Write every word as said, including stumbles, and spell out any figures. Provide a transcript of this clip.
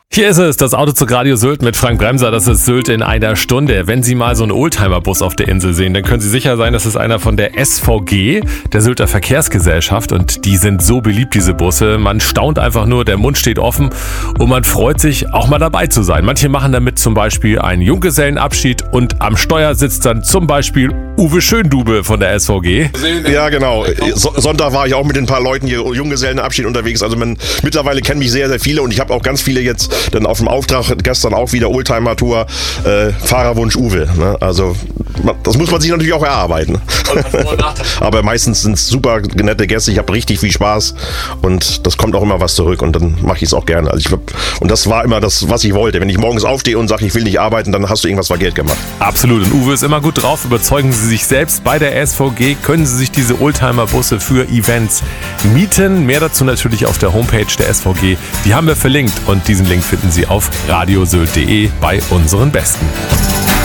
Hier ist es, das Autozug Radio Sylt mit Frank Bremser. Das ist Sylt in einer Stunde. Wenn Sie mal so einen Oldtimer-Bus auf der Insel sehen, dann können Sie sicher sein, das ist einer von der S V G, der Sylter Verkehrsgesellschaft. Und die sind so beliebt, diese Busse. Man staunt einfach nur, der Mund steht offen und man freut sich, auch mal dabei zu sein. Manche machen damit zum Beispiel einen Junggesellenabschied und am Steuer sitzt dann zum Beispiel Uwe Schöndube von der S V G. Ja, genau. So- Sonntag war ich auch mit ein paar Leuten hier Junggesellenabschied unterwegs. Also man, mittlerweile kennen mich sehr, sehr viele und ich habe auch ganz viele jetzt dann auf dem Auftrag, gestern auch wieder Oldtimer-Tour, äh, Fahrerwunsch Uwe. Ne? Also man, das muss man sich natürlich auch erarbeiten. Aber meistens sind es super nette Gäste, ich habe richtig viel Spaß und das kommt auch immer was zurück und dann mache ich es auch gerne. Also ich, und das war immer das, was ich wollte. Wenn ich morgens aufstehe und sage, ich will nicht arbeiten, dann hast du irgendwas verkehrt gemacht. Absolut. Und Uwe ist immer gut drauf. Überzeugen Sie sich selbst bei der S V G. Können Sie sich diese Oldtimer-Busse für Events mieten. Mehr dazu natürlich auf der Homepage der S V G. Die haben wir verlinkt und diesen Link finden Sie auf radiosylt punkt de bei unseren Besten.